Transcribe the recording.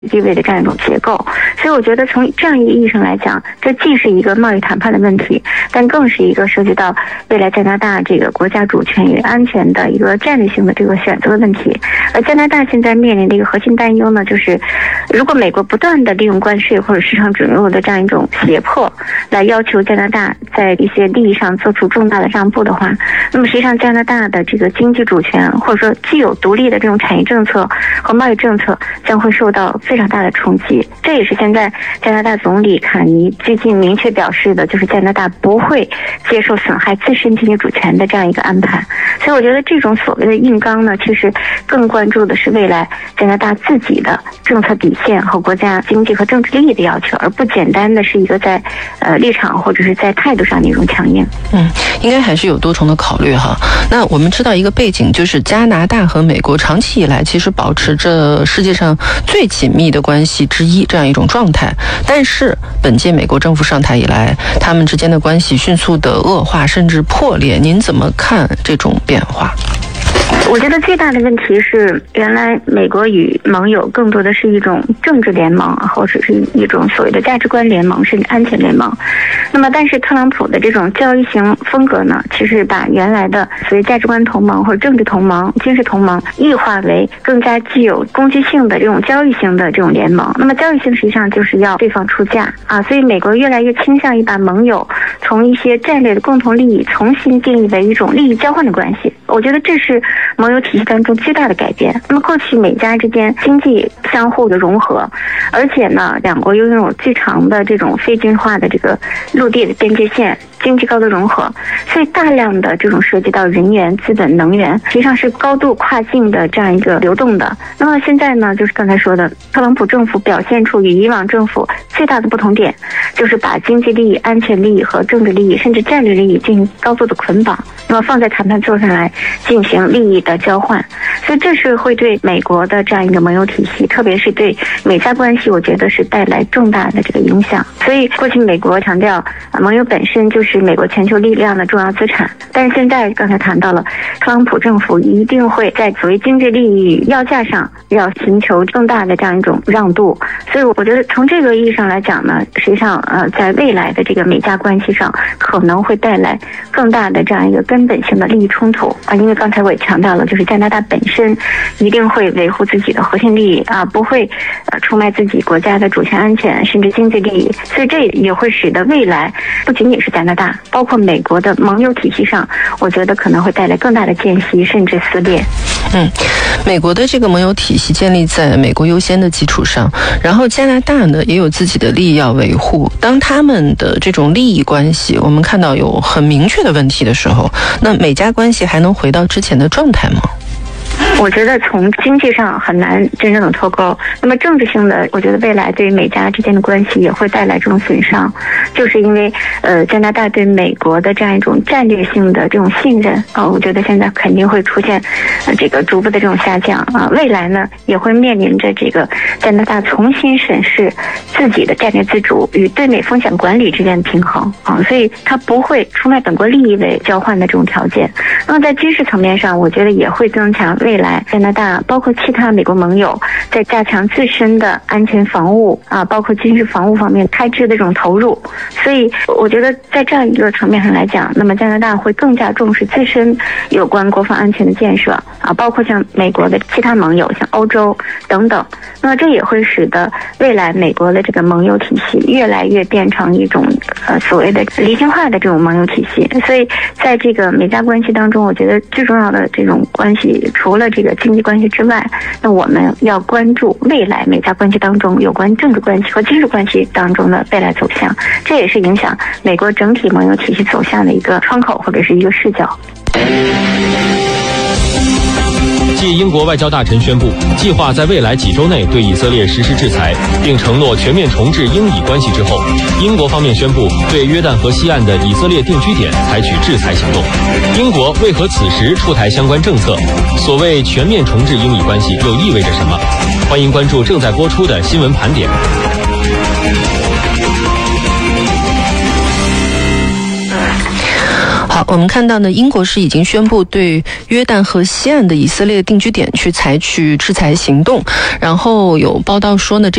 地位的这样一种结构。所以我觉得从这样一个意义上来讲，这既是一个贸易谈判的问题，但更是一个涉及到未来加拿大这个国家主权与安全的一个战略性的这个选择的问题。而加拿大现在面临的一个核心担忧呢，就是如果美国不断的利用关税或者市场准入的这样一种胁迫来要求加拿大在一些利益上做出重大的让步的话，那么实际上加拿大的这个经济主权或者说具有独立的这种产业政策和贸易政策将会受到非常大的冲击。这也是现在加拿大总理卡尼最近明确表示的，就是加拿大不会接受损害自身经济主权的这样一个安排。所以我觉得这种所谓的硬刚呢，其实更关注的是未来加拿大自己的政策底线和国家经济和政治利益的要求，而不简单的是一个在立场或者是在态度上的一种强硬。 应该还是有多重的考虑哈。那我们知道一个背景，就是加拿大和美国长期以来其实保持着世界上最紧密的关系之一这样一种状态，但是本届美国政府上台以来，他们之间的关系迅速的恶化甚至破裂，您怎么看这种变化？ 我觉得最大的问题是，原来美国与盟友更多的是一种政治联盟，或者是一种所谓的价值观联盟，甚至安全联盟。那么但是特朗普的这种交易型风格呢，其实把原来的所谓价值观同盟或者政治同盟、军事同盟异化为更加具有攻击性的这种交易型的这种联盟。那么交易性实际上就是要对方出价啊，所以美国越来越倾向于把盟友从一些战略的共同利益重新定义为一种利益交换的关系。我觉得这是盟友体系当中巨大的改变。那么过去美加之间经济相互的融合，而且呢，两国又拥有最长的这种非军化的这个陆地的边界线，经济高度融合，所以大量的这种涉及到人员、资本、能源，实际上是高度跨境的这样一个流动的。那么现在呢，就是刚才说的，特朗普政府表现出与以往政府最大的不同点，就是把经济利益、安全利益和政治利益，甚至战略利益进行高度的捆绑，那么放在谈判桌上来进行利益的交换。所以这是会对美国的这样一个盟友体系，特别是对美加关系，我觉得是带来重大的这个影响。所以过去美国强调盟友本身就是美国全球力量的重要资产，但是现在刚才谈到了特朗普政府一定会在所谓经济利益要价上要寻求更大的这样一种让渡。所以我觉得从这个意义上来讲呢，实际上在未来的这个美加关系上可能会带来更大的这样一个根本性的利益冲突啊。因为刚才我也强调了，就是加拿大本身一定会维护自己的核心利益啊，不会出卖自己国家的主权安全甚至经济利益。所以这也会使得未来不仅仅是加拿大，包括美国的盟友体系上，我觉得可能会带来更大的间隙甚至撕裂。 美国的这个盟友体系建立在美国优先的基础上，然后加拿大呢也有自己的利益要维护。当他们的这种利益关系我们看到有很明确的问题的时候，那美加关系还能回到之前的状态吗？ 我觉得从经济上很难真正的脱钩，那么政治性的，我觉得未来对于美加之间的关系也会带来这种损伤，就是因为加拿大对美国的这样一种战略性的这种信任我觉得现在肯定会出现这个逐步的这种下降未来呢也会面临着这个加拿大重新审视自己的战略自主与对美风险管理之间的平衡所以它不会出卖本国利益为交换的这种条件。那么在军事层面上，我觉得也会增强未来加拿大包括其他美国盟友在加强自身的安全防务包括军事防务方面开支的这种投入。所以我觉得在这样一个层面上来讲，那么加拿大会更加重视自身有关国防安全的建设包括像美国的其他盟友像欧洲等等。那么这也会使得未来美国的这个盟友体系越来越变成一种所谓的理性化的这种盟友体系。所以在这个美加关系当中，我觉得最重要的这种关系，除了这个经济关系之外，那我们要关注未来美加关系当中有关政治关系和军事关系当中的未来走向，这也是影响美国整体盟友体系走向的一个窗口或者是一个视角。 继英国外交大臣宣布计划在未来几周内对以色列实施制裁，并承诺全面重置英以关系之后，英国方面宣布对约旦河西岸的以色列定居点采取制裁行动。英国为何此时出台相关政策？所谓全面重置英以关系又意味着什么？欢迎关注正在播出的新闻盘点。 好， 好，我们看到呢，英国是已经宣布对约旦河西岸的以色列定居点去采取制裁行动，然后有报道说呢，